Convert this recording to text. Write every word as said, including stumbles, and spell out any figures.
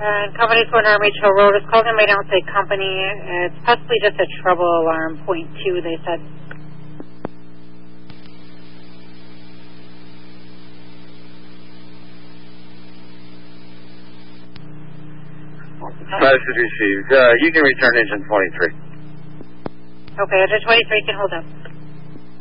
Uh, company for Army Trail Road is called in by downstate company. It's possibly just a trouble alarm, point two, they said. Message received. Uh, you can return engine twenty-three. Okay, engine twenty-three can hold up.